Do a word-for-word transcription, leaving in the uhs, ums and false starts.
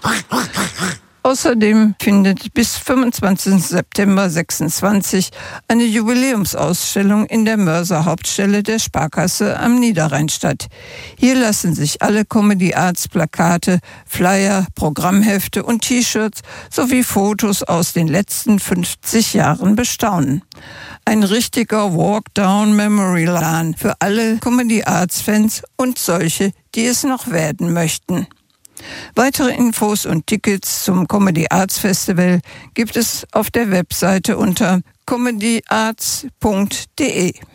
Außerdem findet bis fünfundzwanzigsten September sechsundzwanzig eine Jubiläumsausstellung in der Mörser Hauptstelle der Sparkasse am Niederrhein statt. Hier lassen sich alle Comedy Arts Plakate, Flyer, Programmhefte und T-Shirts sowie Fotos aus den letzten fünfzig Jahren bestaunen. Ein richtiger Walk Down Memory Lane für alle Comedy Arts Fans und solche, die es noch werden möchten. Weitere Infos und Tickets zum Comedy Arts Festival gibt es auf der Webseite unter comedy arts punkt de.